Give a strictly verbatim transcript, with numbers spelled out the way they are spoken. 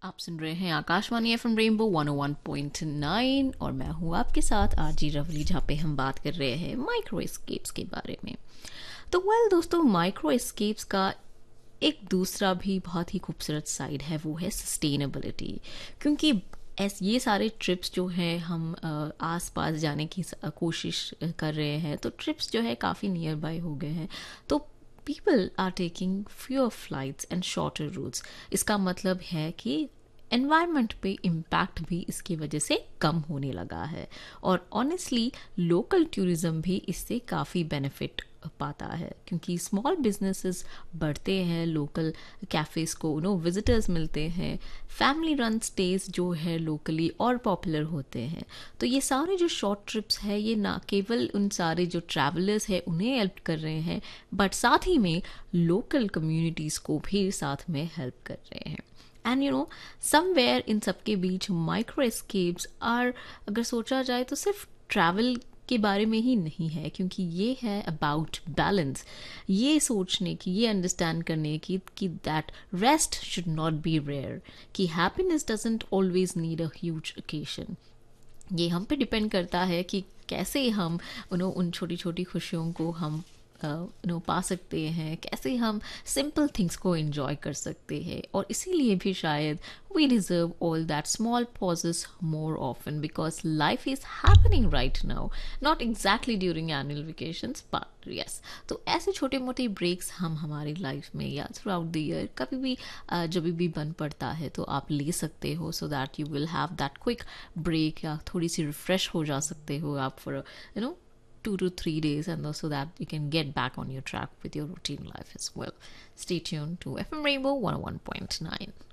आप सुन रहे हैं आकाशवाणी एफएम रेनबो वन ओ वन पॉइंट नाइन और मैं हूं आपके साथ आरजी रवली, जहां पे हम बात कर रहे हैं माइक्रो एस्केप्स के बारे में। तो वेल दोस्तों, माइक्रो एस्केप्स का एक दूसरा भी बहुत ही खूबसूरत साइड है, वो है सस्टेनेबिलिटी। क्योंकि ऐस ये सारे ट्रिप्स जो हैं हम अ, आस पास जाने की स- अ, कोशिश कर रहे हैं, तो ट्रिप्स जो है काफ़ी नियर बाय हो गए हैं। तो people are taking fewer flights and shorter roots. इसका मतलब है कि एनवायरनमेंट पे इम्पैक्ट भी इसकी वजह से कम होने लगा है। और ऑनेस्टली लोकल टूरिज्म भी इससे काफ़ी बेनिफिट पाता है, क्योंकि स्मॉल बिजनेसेस बढ़ते हैं, लोकल कैफ़ेज़ को नो विजिटर्स मिलते हैं, फैमिली रन स्टेज जो है लोकली और पॉपुलर होते हैं। तो ये सारे जो शॉर्ट ट्रिप्स है, ये ना केवल उन सारे जो ट्रैवलर्स हैं उन्हें हेल्प कर रहे हैं, बट साथ ही में लोकल कम्युनिटीज़ को भी साथ में हेल्प कर रहे हैं। And you know, somewhere in सबके बीच माइक्रो एस्केप्स आर, अगर सोचा जाए तो सिर्फ ट्रैवल के बारे में ही नहीं है, क्योंकि ये है अबाउट बैलेंस। ये सोचने की, ये अंडरस्टैंड करने की कि that rest should not be rare, कि happiness doesn't always need a huge occasion. ये हम पे डिपेंड करता है कि कैसे हम उन उन छोटी छोटी खुशियों को हम नो पा सकते हैं, कैसे हम सिंपल थिंग्स को एंजॉय कर सकते हैं। और इसीलिए भी शायद we deserve all that small pauses more often, because life is happening right now, not exactly during annual vacations but yes. तो ऐसे छोटे मोटे ब्रेक्स हम हमारी लाइफ में या थ्रू आउट द ईयर कभी भी uh, जब भी बन पड़ता है तो आप ले सकते हो, so that you will have that quick break, या थोड़ी सी रिफ्रेश हो जा सकते हो आप for you know two to three days, and so that you can get back on your track with your routine life as well. Stay tuned to F M Rainbow one oh one point nine.